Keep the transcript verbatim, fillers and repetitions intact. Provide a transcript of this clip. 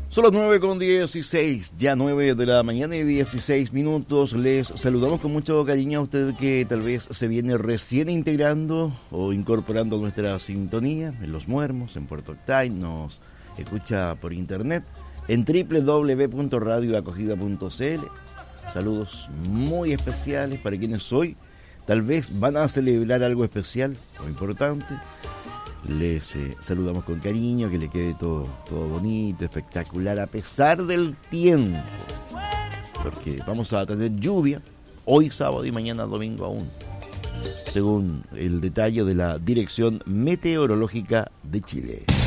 Son las nueve con dieciséis, ya nueve de la mañana y dieciséis minutos. Les saludamos con mucho cariño a usted que tal vez se viene recién integrando o incorporando a nuestra sintonía en Los Muermos, en Puerto Octay. Nos escucha por internet en doble u doble u doble u punto radio acogida punto c l. Saludos muy especiales para quienes hoy tal vez van a celebrar algo especial o importante. Les eh, saludamos con cariño, que le quede todo, todo bonito, espectacular, a pesar del tiempo, porque vamos a tener lluvia hoy sábado y mañana domingo aún, según el detalle de la Dirección Meteorológica de Chile.